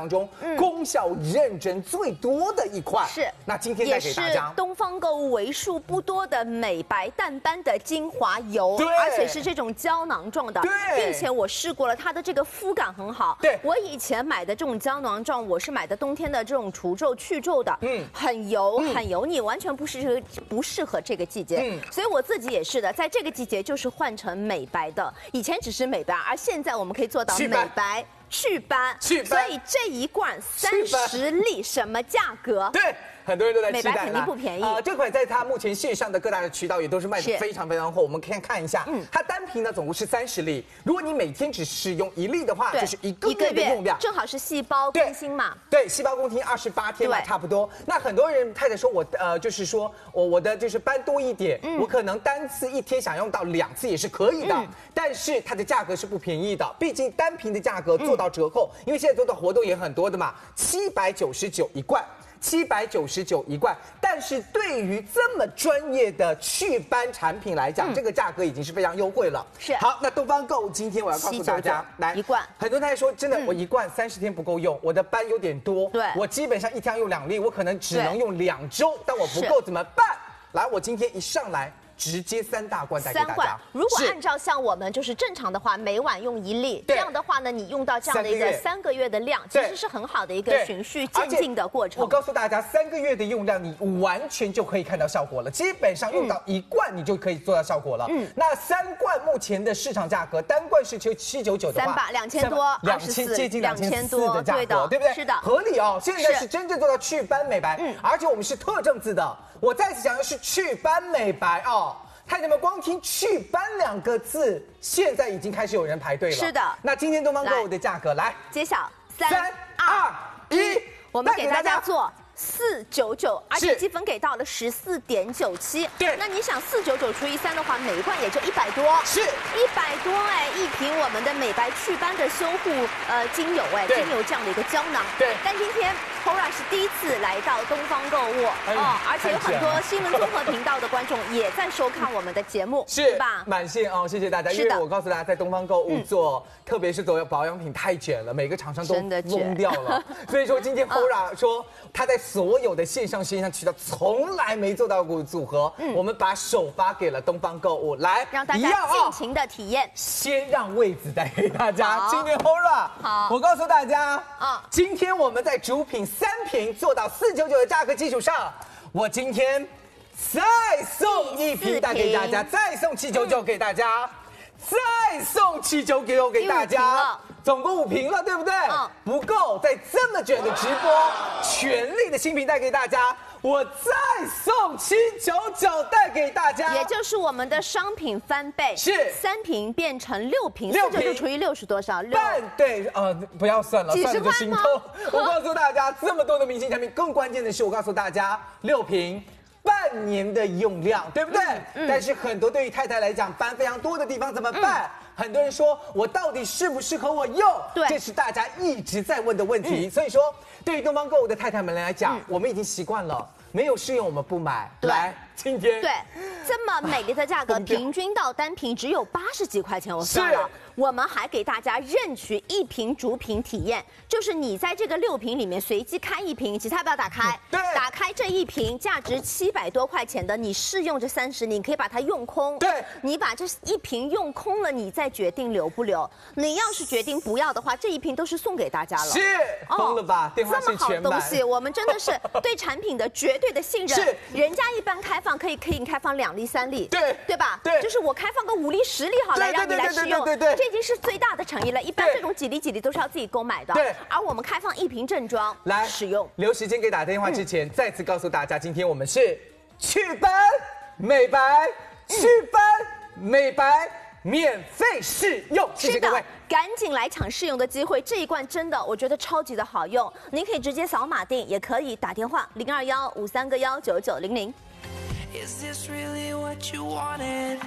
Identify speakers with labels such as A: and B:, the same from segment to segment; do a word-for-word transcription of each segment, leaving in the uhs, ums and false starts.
A: 当中，嗯、功效认证最多的一款。
B: 是，
A: 那今天带给大家，
B: 东方购物为数不多的美白淡斑的精华油，
A: 对，
B: 而且是这种胶囊状的，
A: 对，
B: 并且我试过了，它的这个肤感很好。
A: 对，
B: 我以前买的这种胶囊状，我是买的冬天的这种除皱去皱的，嗯，很油、嗯、很油腻，完全不适不适合这个季节。嗯，所以我自己也是的，在这个季节就是换成美白的，以前只是美白，而现在我们可以做到美白。祛斑，
A: 祛斑，
B: 所以这一罐三十粒什么价格？
A: 对，很多人都在期待了。
B: 美白肯定不便宜啊、
A: 呃！这款在它目前线上的各大的渠道也都是卖的非常非常火。我们可以看一下，嗯，它单瓶呢总共是三十粒，如果你每天只使用一粒的话，就是一个月的用量，
B: 正好是细胞更新嘛。
A: 对，细胞更新二十八天嘛，差不多。那很多人太太说我呃，就是说我我的就是斑多一点，嗯、我可能单次一天想用到两次也是可以的，嗯、但是它的价格是不便宜的，毕竟单瓶的价格做到折扣，嗯、因为现在做的活动也很多的嘛，七百九十九一罐。七百九十九一罐，但是对于这么专业的祛斑产品来讲，嗯、这个价格已经是非常优惠了。
B: 是
A: 好，那东方购物今天我要告诉大家，来
B: 一罐，
A: 很多人在说，真的，嗯、我一罐三十天不够用，我的斑有点多，
B: 对，
A: 我基本上一天要用两粒，我可能只能用两周，但我不够怎么办？来，我今天一上来。直接三大罐带给大家。三罐，
B: 如果按照像我们就是正常的话，每晚用一粒，这样的话呢，你用到这样的一个三个月的量，其实是很好的一个循序渐进的过程。
A: 我告诉大家，三个月的用量，你完全就可以看到效果了。基本上用到一罐，你就可以做到效果了。嗯，那三罐目前的市场价格，单罐是就七九九的话，
B: 三百两千多，
A: 两千接近两千四的价格，对不对？
B: 是的，
A: 合理哦。现在是真正做到祛斑美白，嗯，而且我们是特证字的。我再次强调是祛斑美白哦。太太们光听祛斑两个字，现在已经开始有人排队了。
B: 是的，
A: 那今天东方购物的价格来
B: 揭晓，
A: 三二一，
B: 我们给大家做四九九，而且积分给到了十四点九七。
A: 对，
B: 那你想四九九除以三的话，每一罐也就一百多，
A: 是
B: 一百多哎，一瓶我们的美白祛斑的修护呃精油哎，精油这样的一个胶囊。
A: 对，
B: 但今天 Hora 是第一次来到东方购物哦，而且有很多新闻综合频道的观众也在收看我们的节目，
A: 是
B: 吧？
A: 满线哦，谢谢大家。因为我告诉大家，在东方购物做，特别是做保养品太卷了，每个厂商都疯掉了。所以说今天 Hora 说他在所有的线上线上渠道从来没做到过组合，我们把首发给了东方购物，来
B: 让大家尽情的体验。
A: 先让位子带给大家。今天 Hora， 好，我告诉大家啊，今天我们在主品三瓶做到四九九的价格基础上，我今天再送一瓶带给大家，再送七九九给大家，再送七九九给大家，总共五瓶了，对不对？嗯，不够，在这么卷的直播，全力的新品带给大家。我再送七九九带给大家，
B: 也就是我们的商品翻倍，
A: 是
B: 三瓶变成六瓶，六瓶除以六是多少？
A: 半对，呃，不要算了，算了就心痛。我告诉大家，这么多的明星产品，更关键的是，我告诉大家，六瓶。半年的用量，对不对？嗯嗯、但是很多对于太太来讲，斑非常多的地方怎么办？嗯、很多人说我到底适不适合我用？
B: 对，
A: 这是大家一直在问的问题。嗯、所以说，对于东方购物的太太们来讲，嗯、我们已经习惯了，没有试用我们不买。来，今天
B: 对这么美丽的价格，平均到单瓶只有八十几块钱，我算了。我们还给大家任取一瓶主品体验，就是你在这个六瓶里面随机开一瓶，其他不要打开，
A: 对，
B: 打开这一瓶价值七百多块钱的，你试用这三十，你可以把它用空，
A: 对，
B: 你把这一瓶用空了，你再决定留不留。你要是决定不要的话，这一瓶都是送给大家了，
A: 是疯了吧？电话
B: 这么好的东西，我们真的是对产品的绝对的信任。
A: 是，
B: 人家一般开放可以可以开放两粒三粒，
A: 对
B: 对吧？
A: 对，
B: 就是我开放个五粒十粒好了，让你来试用，
A: 对对对，
B: 这已经是最大的诚意了。一般这种几粒几粒都是要自己购买的，
A: 对。
B: 而我们开放一瓶正装来使用。
A: 留时间给打电话之前，嗯、再次告诉大家，今天我们是祛斑美白，祛斑美白免费试用，谢谢各位。
B: 赶紧来抢试用的机会，这一罐真的我觉得超级的好用，您可以直接扫码订，也可以打电话零二幺五三个幺九九零零。Is this really what you wanted?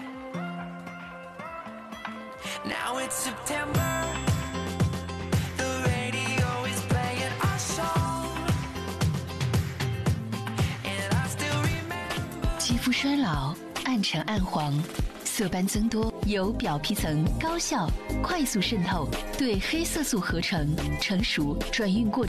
B: Now it's September. The radio is playing our song. And I still remember. 肌肤衰老，暗沉暗黄，色斑增多，由表皮层高效、快速渗透，对黑色素合成、成熟、转运过程。